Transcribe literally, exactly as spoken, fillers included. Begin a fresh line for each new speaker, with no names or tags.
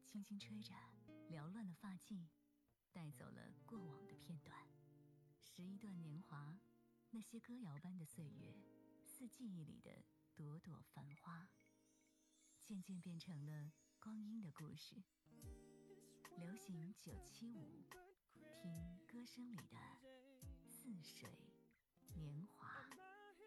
轻轻吹着，缭乱了发髻，带走了过往的片段。十一段年华，那些歌谣般的岁月，似记忆里的朵朵繁花，渐渐变成了光阴的故事。流行九七五，听歌声里的似水年华。